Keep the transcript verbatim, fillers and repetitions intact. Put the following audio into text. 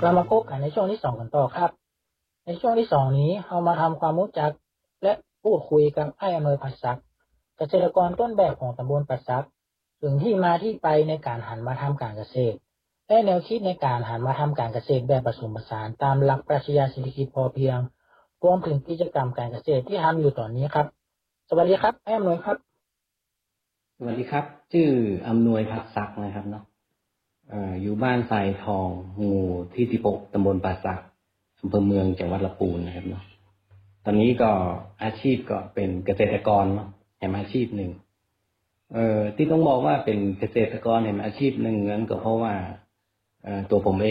เรามาพบกันในช่วงที่สองกันต่อครับในช่วงที่สองนี้เรามาทำความรู้จักและพูดคุยกับไอ้อำนวย ผัดศักดิ์เกษตรกรต้นแบบของตำบลปัดศักดิ์ถึงที่มาที่ไปในการหันมาทำการเกษตรและแนวคิดในการหันมาทำการเกษตรแบบผสมผสานตามหลักปรัชญาเศรษฐกิจพอเพียงรวมถึงกิจกรรมการเกษตรที่ทำอยู่ตอนนี้ครับสวัสดีครับไอ้อำนวยครับสวัสดีครับชื่ออำนวย ผัดศักดิ์นะครับเนาะเอ่ออยู่บ้านทรายทองหมู่ที่สิบหกตำบลป่าสักอำเภอเมืองจังหวัดลำพูนนะครับเนาะตอนนี้ก็อาชีพก็เป็นเกษตรกรเนาะแห่งอาชีพหนึ่งเอ่อที่ต้องบอกว่าเป็นเกษตรกรแห่งอาชีพหนึ่งนั้นก็เพราะว่าเอ่อตัวผมเอ